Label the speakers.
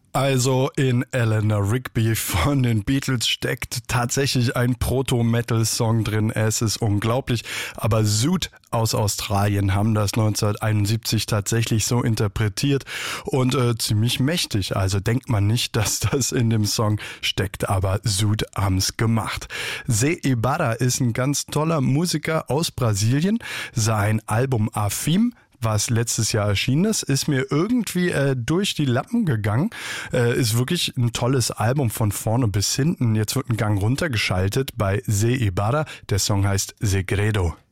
Speaker 1: Also in Eleanor Rigby von den Beatles steckt tatsächlich ein Proto-Metal-Song drin. Es ist unglaublich. Aber Zoot aus Australien haben das 1971 tatsächlich so interpretiert und ziemlich mächtig. Also denkt man nicht, dass das in dem Song steckt, aber Zoot haben's gemacht. Zé Ibarra ist ein ganz toller Musiker aus Brasilien. Sein Album Afim, was letztes Jahr erschienen ist mir irgendwie durch die Lappen gegangen. Ist wirklich ein tolles Album von vorne bis hinten. Jetzt wird ein Gang runtergeschaltet bei Zé Ibarra. Der Song heißt Segredo.